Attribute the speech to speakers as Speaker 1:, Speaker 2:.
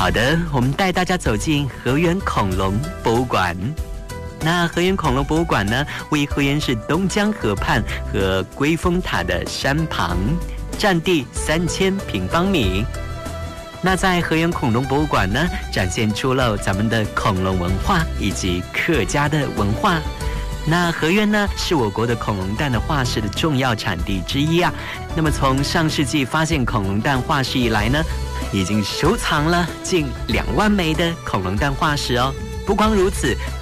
Speaker 1: 好的，我们带大家走进河源恐龙博物馆。那河源恐龙博物馆呢，位于河源市东江河畔和龟峰塔的山旁，占地3000平方米。那在河源恐龙博物馆呢，展现出了咱们的恐龙文化以及客家的文化。那河源呢，是我国的恐龙蛋的化石的重要产地之一啊。那么从上世纪发现恐龙蛋化石以来呢，已经收藏了近2万枚的恐龙蛋化石哦。不光如此，